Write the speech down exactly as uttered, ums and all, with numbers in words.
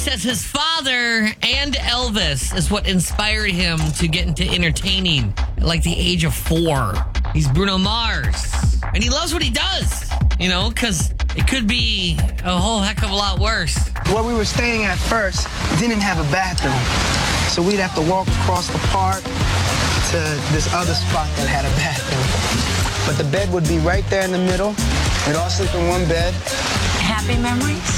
says his father and Elvis is what inspired him to get into entertaining at like the age of four. He's Bruno Mars. And he loves what he does, you know, because it could be a whole heck of a lot worse. Where we were staying at first didn't have a bathroom. So we'd have to walk across the park to this other spot that had a bathroom. But the bed would be right there in the middle. We'd all sleep in one bed. Happy memories?